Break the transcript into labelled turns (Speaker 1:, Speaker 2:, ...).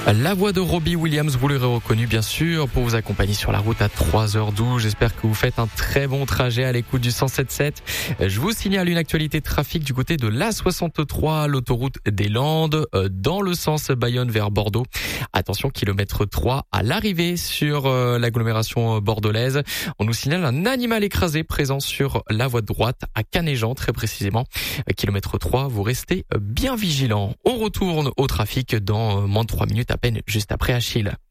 Speaker 1: La voix de Robbie Williams, vous l'aurez reconnu bien sûr, pour vous accompagner sur la route à 3h12. J'espère que vous faites un très bon trajet à l'écoute du 107.7. Je vous signale une actualité de trafic du côté de l'A63, l'autoroute des Landes, dans le sens Bayonne vers Bordeaux. Attention, kilomètre 3 à l'arrivée sur l'agglomération bordelaise. On nous signale un animal écrasé présent sur la voie de droite à Canéjan, très précisément. Kilomètre 3, vous restez bien vigilants. On retourne au trafic dans moins de 3 minutes à peine, juste après Achille.